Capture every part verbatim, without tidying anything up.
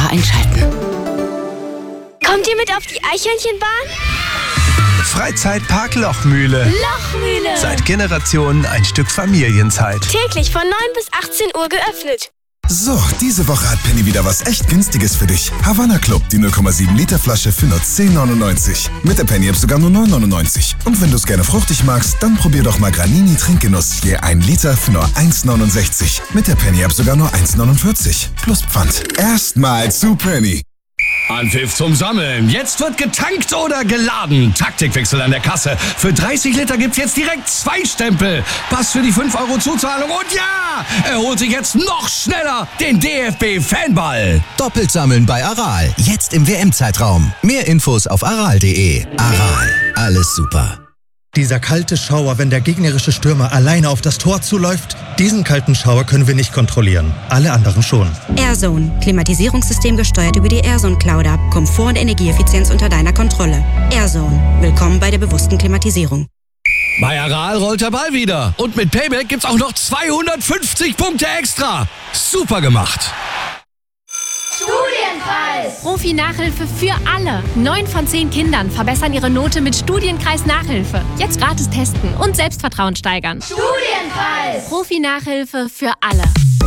einschalten. Kommt ihr mit auf die Eichhörnchenbahn? Freizeitpark Lochmühle. Lochmühle. Seit Generationen ein Stück Familienzeit. Täglich von neun bis achtzehn Uhr geöffnet. So, diese Woche hat Penny wieder was echt Günstiges für dich. Havanna Club, die null Komma sieben Liter Flasche für nur zehn neunundneunzig. Mit der Penny-App sogar nur neun neunundneunzig. Und wenn du es gerne fruchtig magst, dann probier doch mal Granini Trinkgenuss. Je ein Liter für nur eins neunundsechzig. Mit der Penny-App sogar nur eins neunundvierzig. Plus Pfand. Erstmal zu Penny. Anpfiff zum Sammeln. Jetzt wird getankt oder geladen. Taktikwechsel an der Kasse. Für dreißig Liter gibt's jetzt direkt zwei Stempel. Pass für die fünf Euro Zuzahlung. Und ja, er holt sich jetzt noch schneller den D F B-Fanball. Doppelt sammeln bei Aral. Jetzt im W M-Zeitraum. Mehr Infos auf aral punkt de. Aral. Alles super. Dieser kalte Schauer, wenn der gegnerische Stürmer alleine auf das Tor zuläuft, diesen kalten Schauer können wir nicht kontrollieren. Alle anderen schon. AirZone. Klimatisierungssystem gesteuert über die AirZone Cloud App. Komfort und Energieeffizienz unter deiner Kontrolle. AirZone. Willkommen bei der bewussten Klimatisierung. Bei Aral rollt der Ball wieder. Und mit Payback gibt's auch noch zweihundertfünfzig Punkte extra. Super gemacht. Studienkreis! Profi-Nachhilfe für alle. Neun von zehn Kindern verbessern ihre Note mit Studienkreis-Nachhilfe. Jetzt gratis testen und Selbstvertrauen steigern. Studienkreis! Profi-Nachhilfe für alle.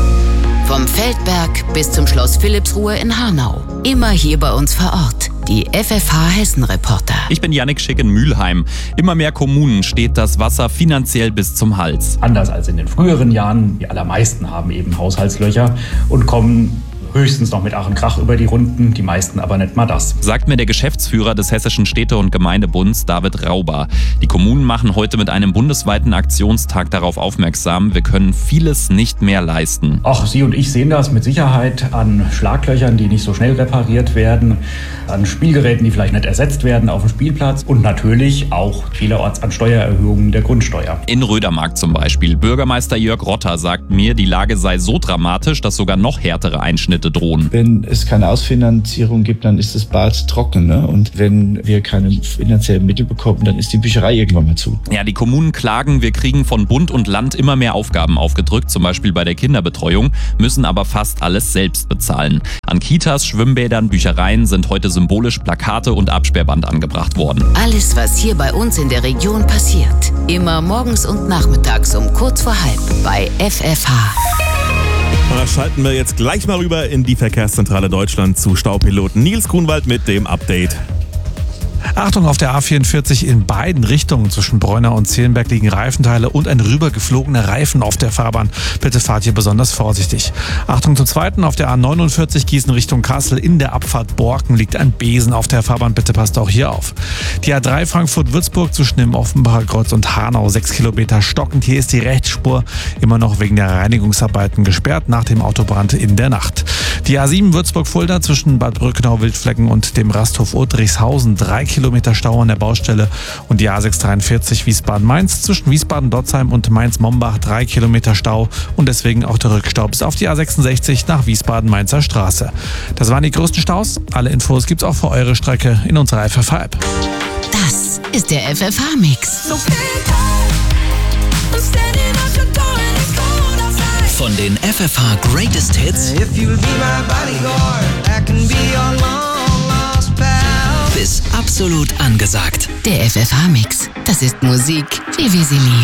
Vom Feldberg bis zum Schloss Philippsruhe in Hanau. Immer hier bei uns vor Ort. Die F F H Hessen-Reporter. Ich bin Jannik Schick in Mülheim. Immer mehr Kommunen steht das Wasser finanziell bis zum Hals. Anders als in den früheren Jahren, die allermeisten haben eben Haushaltslöcher und kommen höchstens noch mit Ach und Krach über die Runden, die meisten aber nicht mal das. Sagt mir der Geschäftsführer des Hessischen Städte- und Gemeindebunds, David Rauber. Die Kommunen machen heute mit einem bundesweiten Aktionstag darauf aufmerksam, wir können vieles nicht mehr leisten. Auch Sie und ich sehen das mit Sicherheit an Schlaglöchern, die nicht so schnell repariert werden, an Spielgeräten, die vielleicht nicht ersetzt werden auf dem Spielplatz und natürlich auch vielerorts an Steuererhöhungen der Grundsteuer. In Rödermark zum Beispiel. Bürgermeister Jörg Rotter sagt mir, die Lage sei so dramatisch, dass sogar noch härtere Einschnitte drohen. Wenn es keine Ausfinanzierung gibt, dann ist das Bad trocken. Ne? Und wenn wir keine finanziellen Mittel bekommen, dann ist die Bücherei irgendwann mal zu. Ja, die Kommunen klagen, wir kriegen von Bund und Land immer mehr Aufgaben aufgedrückt, zum Beispiel bei der Kinderbetreuung, müssen aber fast alles selbst bezahlen. An Kitas, Schwimmbädern, Büchereien sind heute symbolisch Plakate und Absperrband angebracht worden. Alles, was hier bei uns in der Region passiert. Immer morgens und nachmittags um kurz vor halb bei F F H. Da schalten wir jetzt gleich mal rüber in die Verkehrszentrale Deutschland zu Staupiloten Nils Grunwald mit dem Update. Achtung, auf der A vierundvierzig in beiden Richtungen zwischen Bräunau und Zehlenberg liegen Reifenteile und ein rübergeflogener Reifen auf der Fahrbahn. Bitte fahrt hier besonders vorsichtig. Achtung zum Zweiten, auf der A neunundvierzig Gießen Richtung Kassel in der Abfahrt Borken liegt ein Besen auf der Fahrbahn. Bitte passt auch hier auf. Die A drei Frankfurt-Würzburg zwischen dem Offenbacher Kreuz und Hanau, sechs Kilometer stockend. Hier ist die Rechtsspur immer noch wegen der Reinigungsarbeiten gesperrt nach dem Autobrand in der Nacht. Die A sieben Würzburg-Fulda zwischen Bad Brückenau-Wildflecken und dem Rasthof Otrichshausen, drei Kilometer Stau an der Baustelle, und die A sechs dreiundvierzig Wiesbaden-Mainz zwischen Wiesbaden-Dotzheim und Mainz-Mombach, drei Kilometer Stau und deswegen auch der Rückstau bis auf die A sechsundsechzig nach Wiesbaden-Mainzer Straße. Das waren die größten Staus. Alle Infos gibt's auch für eure Strecke in unserer F F H-App. Das ist der F F H-Mix. Von den F F H Greatest Hits bis absolut angesagt. Der F F H-Mix. Das ist Musik, wie wir sie lieben.